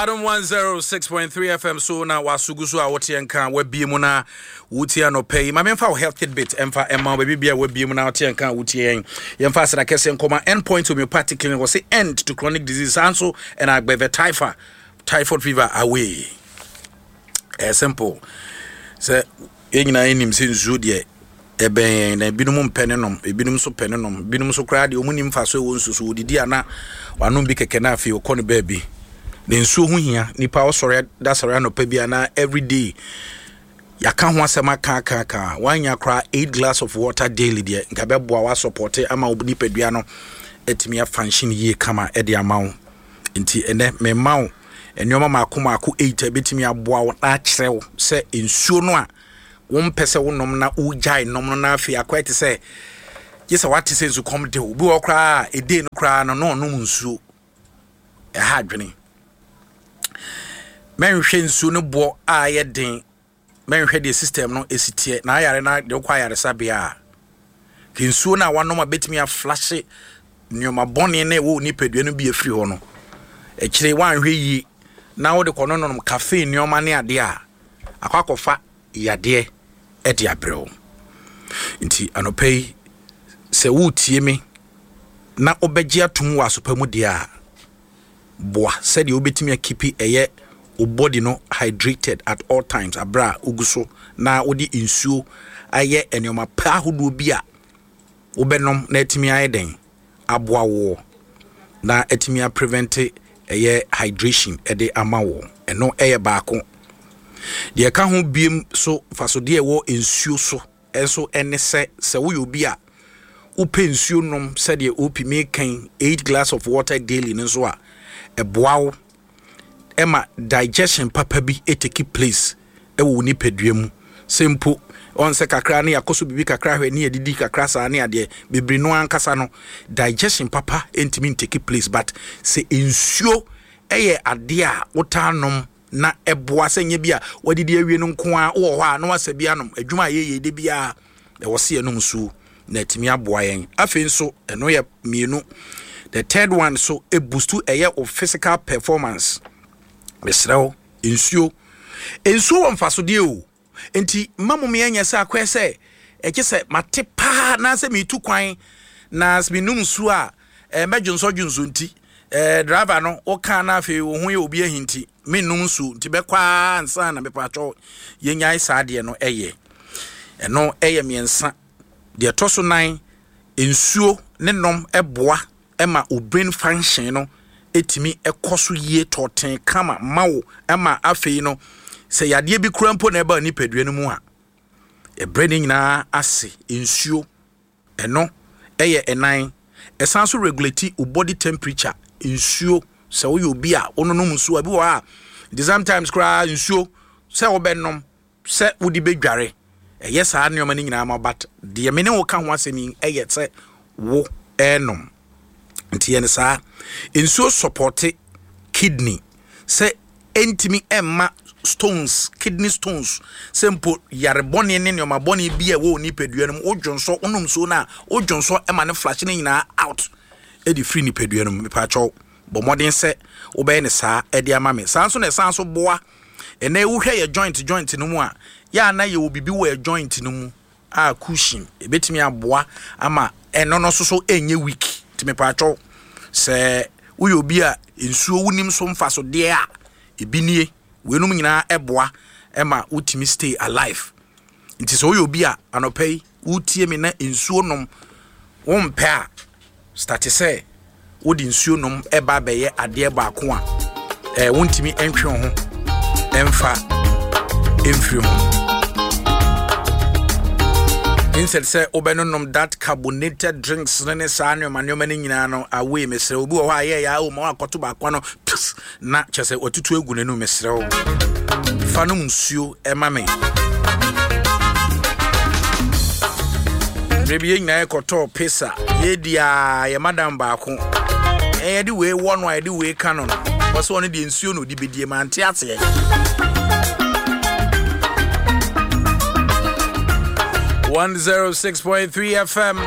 Adam 106.3 FM so na wasugusu a wote nka wabie mu na wotie no pay ma memfa health bit emfa emma baby bia wabie mu na wote nka wotie yemfa sra kese nkoma endpoint homeopathic clinic was say end to chronic disease also and agbeve typhoid fever away simple say enyina enim se nzu de eben na binum penenom ebinum so penenom binum so kra de omunim fa so wonsusu odidi ana wanom bi keke na afi okɔ ne baabi den so hu hia nipa osore da sore no pa bia na every day yaka ho asema ka wanya kra 8 glass of water daily de nka beboa wa support ama obni padua no etimi function yie kama e de amawo nti ene me mawo enyoma maako 8 betimi aboa wo na kyerɛw se ensuo no a won pese wonom na ujai nom no na afi akwete se yesa wate se nsu kom de obi wo kra ede no kra no no nom nsuo e ha dwene menhwe nsuo no bo a ye den menhwe de system no esitie na ayare na de kwa ayare sabia ke nsuo na wanom abetimi a flash nyoma bone na wo ni padua no bi afiri ho no e kire wanhwe yi na wo de kono nom cafe nyoma ne ade a akwakofa yade edi abrɛw nti anopei se wutie me na obegye atum wa sopamu dia boa said you betimi akipi eye o body no hydrated at all times abra uguso na odi insuo aye enyoma pa hodo bi a obenom na etimi ayeden aboa wo na etimi prevent eye hydration ede amawo eno eye baako de ka ho biem so faso de wo ensuo so enso ene se wo yobi a upe nsuo nom se de opi mekan 8 glass of water daily nso a eboawo ema digestion papa bi eteki place ewo ni peduam sempo on se kakra na yakoso bibi kakra hwe ni edidi kakra sa na ade bebri no ankasa no digestion papa entimi take place but se ensuo eye ade a wotanom na eboa senye bia wadidi awie no nko a wo ho a na wasabia nom adwuma ye de bia e wose ye nom su na timi aboa yen afenso eno ye mienu the third one so e boost to eye of physical performance besrew ensuo wonfaso de o enti mamu me anya sa kwese e kise mate pa na se mitu kwan na sminum su a medwonso nti driver no o ka na afi wo hu ye obi ahinti menum su nti bekwa ansa na mepacho yenya saade no eye eno eye miensa de toso 9 ensuo ne nom eboa ema o brain function no etimi ekoso yie toten kama mawo ema afei no se yade bi kurampo na eba ni padua no mu a e brain nyina ase ensuo eno eye enan esanso regulate o body temperature ensuo se wo yobi a ononom nsuo abi wo a sometimes cry nsuo se wo benom se wo di bedware yes ha ne omani nyina ma but de me ne wo ka ho asemi eyete wo enom nti yen sa nsuo support kidney se entimi emma stones kidney stones simple yare boni ne ma boni bi e wo ni peduanum odwonso onom so na odwonso emma ne flash ne nyina out edi free ni peduanum me pa cho bo modern se obey ne sa edi ama me sanso ne sanso boa ene wo hwe ye joint no mu a ya na ye obibi wo ye joint no mu a cushion ebetimi aboa ama eno no so enye weak ti me pa cho se wo yo bi a ensuo wunim so mfa so de a ebinie wenum nyina eboa ema utimi stay alive nti so wo yo bi a anopei utie me na ensuo nom wo mpe a start say wodi nsuo nom eba beye ade baako a wontimi entwe ho emfa emfiri ho instead say obenonom that carbonated drinks ne sa anwoma ne nyina no away mesre obi wo ha ye ya o ma akoto baako no na chese otutu egu nenu mesre o fanum nsuo ema me rebi nyina ekoto pesa ye dia ye madam baako di we one why di we canon was one di nsuo no di bedie mante ate 106.3 FM